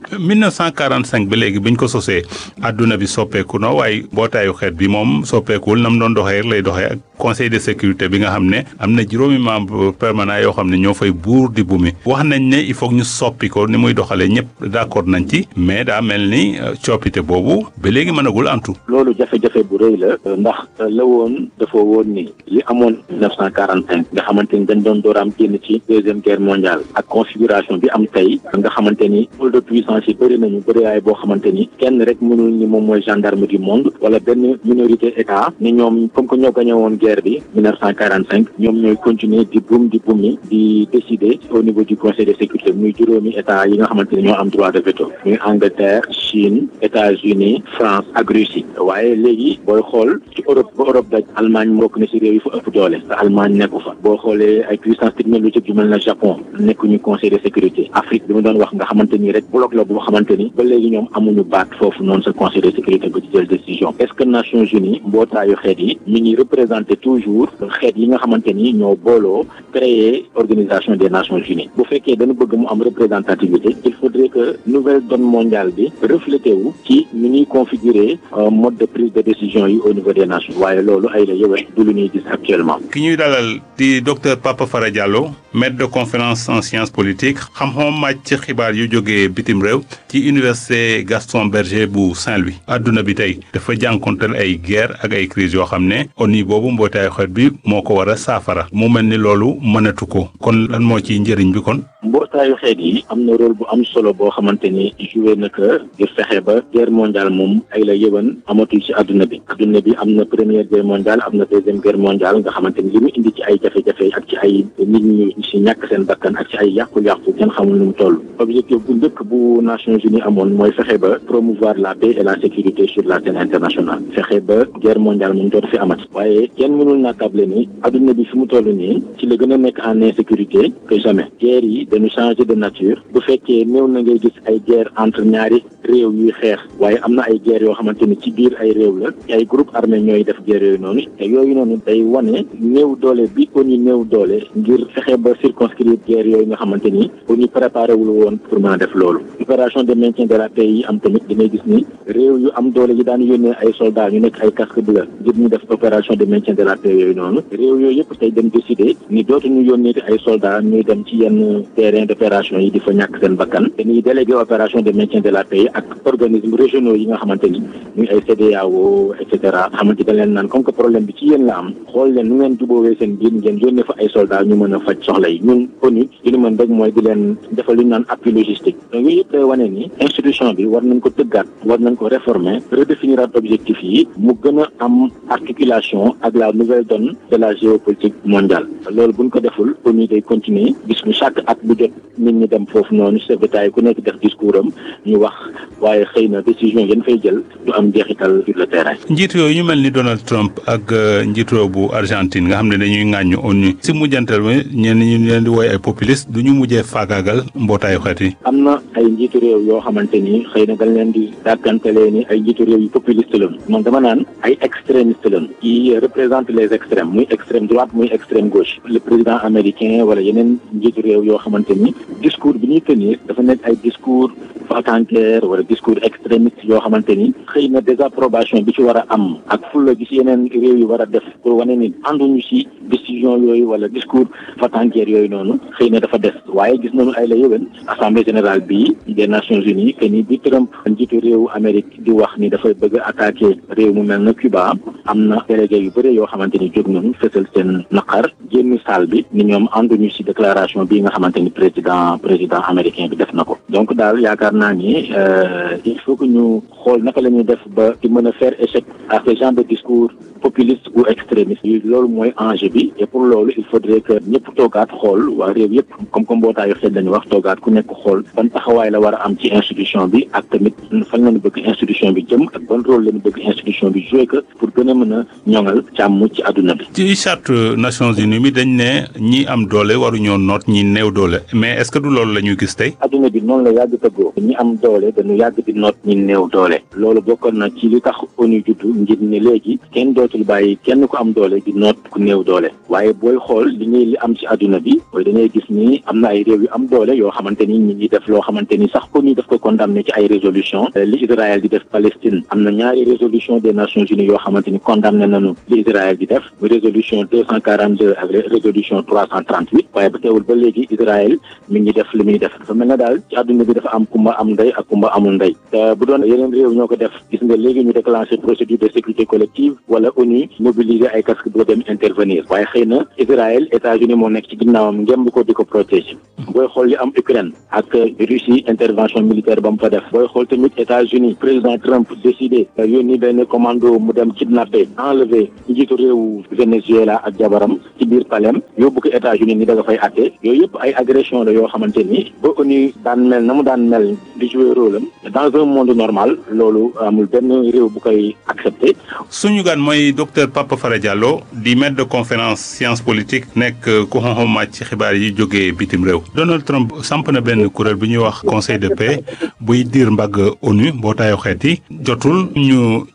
1945 ba léegi biñ ko sosee adduna bi soppeeku na waaye mbootaayu xeet bi moom soppeekuwul nam doon doxee lay doxee ak conseil de sécurité bi nga xam ne am na juróomi membre permanent yoo xam ne ñoo fay buur di bumi wax nañ ne il faut ñu soppi ko ni muy doxalee ñëpp d'accord nañ ci mais daa mel ni coppite boobu ba léegi mënagul antu. loolu jafe-jafe bu rëy la ndax la woon dafa woon ni li amoon 1945 nga xamante ni dañ doon dooraam génn ci deuxième guerre mondiale ak configuration bi am tey nga xamante ni pôle de puissance yi bëri nañu bëriwaay boo xamante ni kenn rek mënul ni moom mooy gendarme du monde wala benn minorité état ni ñoom comme que ñoo gagné woon guerre bi 1945 ñoom ñooy continuer di bumi di décider au niveau du conseil de sécurité muy juróomi état yi nga xamante ni ñoo am droit de veto muy Angleterre Chine États-Unis France ak Russie waaye léegi booy xool ci Europe ba Europe daj Allemagne mbokk na ci réew yi fa ëpp doole te Allemagne nekku fa boo xoolee ay puissance technologique yu mel na Japon nekkuñu conseil de sécurité Afrique bi mu doon wax nga xamante ni rek bloc la boo xamante ni ba léegi ñoom amuñu baat foofu noonu sa conseil de sécurité ba ci jël décision est-ce que Nations Unies mbootaayu xeet yi mi ngi représenter toujours xeet yi nga xamante ni ñoo booloo créer organisation des Nations Unies bu fekkee dañu bëgg mu am représentativité il faudrait que nouvelle donne mondiale bi reflété wu ci ni ñuy configurer mode de prise de décision yi au niveau des nations waaye loolu ay la yëwee du lu ñuy gis actuellement. ki ñuy dalal di docteur Papa Fara Diallo maître de conférence en sciences politiques xam-xamam màcc ci xibaar yu yu jógee bitim réew ci université Gaston Berger bu Saint-Louis adduna bi tey dafa jànkonteel ay guerre ak ay crise yoo xam ne ONU boobu mbootaayu xeet bi moo ko war a saafara mu mel ni loolu mënatu ko kon lan moo ci njëriñ bi kon. mbootaayu xeet yi am na rôle bu am solo boo xamante ni joué na ko ngir fexe ba guerre mondiale moom ay la yëwan amatul ci adduna bi am na première guerre mondiale am na deuxième guerre mondiale nga xamante ni li mu indi ci ay jafe-jafe ak ci ay nit ñi ci ñàkk seen bakkan ak ci ay yàqu-yàqu kenn xamul nu mu toll. objectif bu njëkk bu Nations Unies amoon mooy fexe ba promouvoir la paix et la sécurité sur la scène internationale fexe ba guerre mondiale moom dootu fi amat waaye kenn mënul naatable ni adduna bi fi mu toll nii ci la gën a nekk en insécurité que jamais guerre yi dañu changer de nature bu fekkee néew na ngay gis ay guerre entre ñaari réew yuy xeex waaye am na ay guerre yoo xamante ni ci biir ay réew la ay groupe armé ñooy def guerre yooyu noonu te yooyu noonu day wane néew doole bi ONU néew doole ngir fexe ba circonscrire guerre yooyu nga xamante ni ONU préparé wul woon pour mën a def loolu. opération de maintien de la paix yi am tamit dangay gis ni réew yu am doole yi daan yónnee ay soldats ñu nekk ay casque bleu ngir ñu def opération de maintien de la paix yooyu noonu réew yooyu yëpp tey dem décider ni dootuñu yónneeti ay soldats ñuy dem ci yenn terrain d'opération yi di fa ñàkk seen bakkan dañuy délégué opération de maintien de la paix ak organismes régionaux yi nga xamante ni muy ay CEDEAO et cetera xamante dañ leen naan comme que problème bi ci yéen la am xool leen nu ngeen jubóowee seen biir ngeen yónnee fa ay soldats ñu mën a faj soxla yi ñun ONU li ñu mën rek mooy di leen defal lu ñu naan appui logistique donc yooyu yëpp day wane ni institution bi war nañ ko tëggaat war nañ ko réformer redéfinir objectif yi mu gën a am articulation ak la nouvelle donne de la géopolitique mondiale loolu buñ ko deful ONU day continuer gis ñu chaque at bu jot nit ñi dem foofu noonu chef d'État yi ku nekk def discours am ñu wax waaye xëy na décision yéen fay jël du am jeexital sur le terrain. njiit yooyu ñu mel ni Donald Trump ak njiit bu Argentine nga xam ne dañuy ŋàññu ONU si mujjantal bi ñenn ñu leen di woy ay populiste du ñu mujjee faagaagal mbootaayu xeet yi. am na ay njiitu réew yoo xamante ni xëy na dañ leen di dàkkantelee ni ay njiitu réew yu populiste lañu moom dama naan ay extrémistes lañu qui représentent les extrêmes muy extrême droite muy extrême gauche le président américain wala yeneen njiitu réew yoo xamante ni discours bi ñuy tenir dafa nekk ay discours vacanquer wala discours extrémiste yoo xamante ni xëy na désapprobation bi ci war a am ak fulla gi ci yeneen réew yi war a def pour wane ni ànduñu ci décision yooyu wala discours vacanquer yooyu noonu xëy na dafa des waaye gis nañu ay la yëwén assemblée générale bii des Nations Unies que ni bi Trump njiitu réewu Amérique di wax ni dafay bëgg a attaquer réew mu mel na Cuba am na délégué yu bëri yoo xamante ni jóg nañu fësal seen naqar génn salle bi ni ñoom ànduñu ci déclaration bii nga xamante ni président américain bi def na ko donc daal yaakaar naa ni il faut que ñu xool naka la ñuy def ba di mën a faire échec à ce genre de discours populiste ou extrémiste yi loolu mooy enjeu bi et pour loolu il faudrait que ñëpp toogaat xool waa réew yëpp comme mbootaayu xel lañu wax toogaat ku nekk xool ban taxawaay la war a am ci institution bi ak tamit fan lañu bëgg institution bi jëm ak ban rôle lañu bëgg institution bi jouer que pour gën a mën a ñoŋal càmm ci àdduna bi. ci charte Nations Unies mi dañ ne ñi am doole waruñoo noot ñi néew doole mais est-ce que du loolu la ñuy gis tey. àdduna bi noonu la yàgg tëggoo ñi am doole dañu yàgg di noot ñi néew doole loolu bokkoon na ci li tax ONU juddu ngir ne léegi kenn dootul bàyyi kenn ku am doole di noot ku néew doole waaye booy xool li am ci àdduna bi mooy dañuy gis ni am na ay réew yu am doole yoo xamante ni ñi ngi def loo xamante ni sax ONU daf ko condamné ci ay résolution li Israël di def Palestine am na ñaari résolution des Nations Unies yoo xamante ni condamné nañu li Israël di def résolution 242 ak résolution 338 waaye ba teewul ba léegi Israël mi ngi def li muy def dafa mel na daal ci àdduna bi dafa am kumba am ndey ak kumba amul ndey te bu doon yeneen réew ñoo ko def gis nga léegi ñu déclenché procédure de sécurité collective wala ONU mobiliser ay casque boo dem intervenir waaye xëy na Israël États-Unis moo nekk ci ginnaawam ngemb ko di ko protéger booy xool li am Ukraine ak Russie intervention militaire ba mu fa def booy xool tamit États-Unis président Trump décidé yónni benn commando mu dem kidnapper enlever njiitu réewu Venezuela ak jabaram ci biir palem yóbbu ko États-Unis ni da nga fay atte yooyu yëpp ay agression la yoo xamante ni ba ONU daan mel na mu daan mel di jouer rôle am dans un monde normal loolu amul benn réew bu koy accepter. suñu gan mooy docteur Papa Fara Diallo di maître de conférence science politique nekk ku xam màcc ci xibaar yi jógee bitim réew. Donald Trump samp na benn kuréel bu ñuy wax conseil de paix buy diir mbagg ONU mbootaayu xeet yi jotul ñu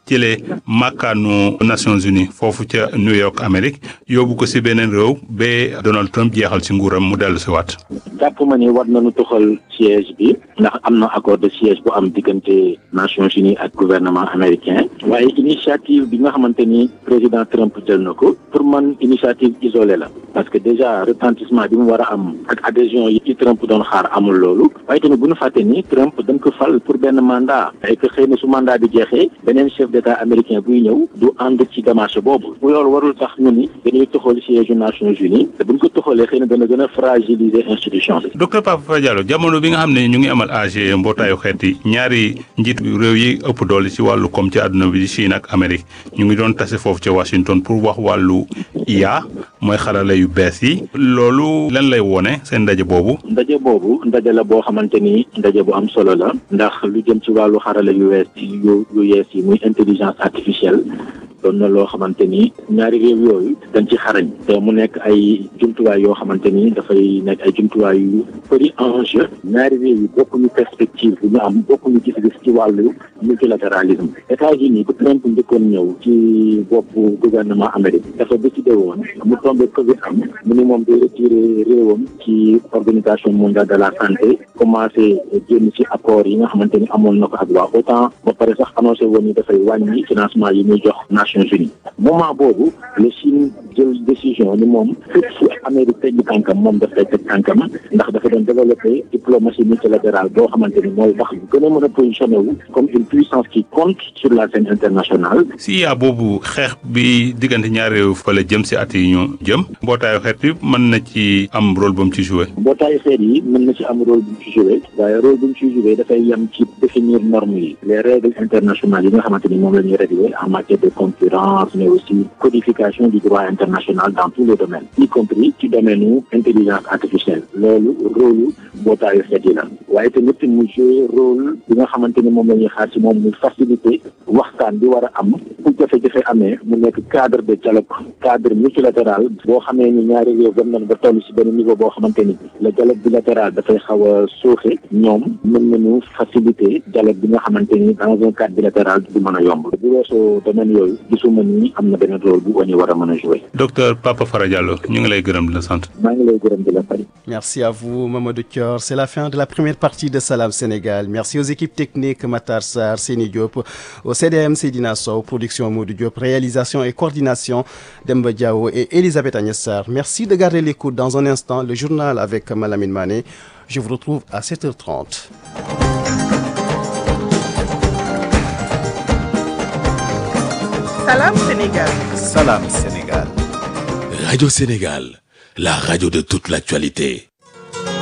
jëlee makkaanu Nations Unies foofu ca New York Amérique yóbbu ko si beneen réew ba Donald Trump jeexal si nguuram mu dellu si waat. jàpp ma ni war nañu toxal siège bi ndax am na accord de siège bu am diggante Nations Unies ak gouvernement américain waaye initiative bi nga xamante ni président Trump jël na ko pour man initiative isolée la parce que déjà retentissement bi mu war a am ak adhésion yi ci Trump doon xaar amul loolu waaye tamit bu ñu fàtte ni Trump dañ ko fal pour benn mandat et que xëy na su mandat bi jeexee beneen chef d'état américain buy ñëw du ànd ci démarche boobu bu loolu warul tax ñu ni dañuy toxal siège yu Nations Unies te buñ ko toxalee xëy na dana gën a fragiliser institution bi. docteur Papa Diallo jamono bi nga xam ne ñu ngi amal AG mbootaayu xeet yi ñaari njiit réew yi ëpp doole ci wàllu koom ci àdduna bi Chine ak Amérique ñu ngi doon tase foofu ca Washington pour wax wàllu IA mooy xarala yu bees yi loolu lan lay wone seen ndaje boobu. ndaje la boo xamante ni ndaje bu am solo la ndax lu jëm ci wàllu xarala yu yees yi muy intelligence artificielle doon na loo xamante ni ñaari réew yooyu dañ ci xarañ te mu nekk ay jumtuwaay yoo xamante ni dafay nekk ay jumtuwaay yu bëri enjeu ñaari réew yi bokkuñu perspective bu ñu am bokkuñu gis-gis ci wàllu multilatéralisme États-Unis bu Trump njëkkoon ñëw ci boppu gouvernement Amérique dafa décidé woon mu tombé Covid am mu ni moom day retiré réewam ci organisation mondiale de la santé commencé génn ci accord yi nga xamante ni amoon na ko ak waa OTAN ba pare sax annoncé woon ni dafay wàññi financement yi muy jox Nations Unies moment boobu la Chine jël décision ni moom fépp fu Amérique teg tànkam moom daf lay teg tànkam ndax dafa doon développé diplomatie multilatérale boo xamante ni mooy tax gën a mën a positionné wu comme une puissance qui compte sur la scène internationale. si yaa boobu xeex bi diggante ñaari réew fa la jëm si at yi ñu jëm mbootaayu xeet bi mën na ci am rôle bu mu ci joué. mbootaayu xeet yi mën na ci am rôle bu mu ci joué waaye rôle bu mu ci joué dafay yem ci définir normes yi les règles internationales yi nga xamante ni moom la ñuy réglé en matière de concurrence mais aussi codification du droit international dans tous les domaines y compris ci domaine intelligence artificielle loolu rôle mbootaayu xeet yi la waaye tamit mu joué rôle bi nga xamante ni moom la ñuy xaar ci moom muy faciliter waxtaan bi war a am bu jafe-jafe amee mu nekk cadre de dialogue cadre multilatéral boo xamee ni ñaari réew dem nañ ba toll ci benn niveau boo xamante ni le dialogue bilatéral dafay xaw a suuxe ñoom mën nañu faciliter dialogue bi nga xamante ni dans un cadre bilatéral du mën a yomb bu weesoo domaine yooyu gisuma ni am na benn rôle bu ONU war a mën a jouer. docteur Papa Fara Diallo ñu ngi lay gërëm di la sant. maa ngi lay gërëm di la fay. Merci à vous Mamadou Thior. C'est la fin de la première partie de Salam Sénégal. Merci aux équipes techniques Matar Sarr, Seni Diop, au CDM Seydina Sow, production Modou Diop, réalisation et coordination Demba Diao et Elisabeth Agnès Sarr. Merci de garder l'écoute. Dans un instant, le journal avec Malamine Mané. Je vous retrouve à 7h30. Salam Sénégal. Salam Sénégal. Radio Sénégal, la radio de toute l'actualité.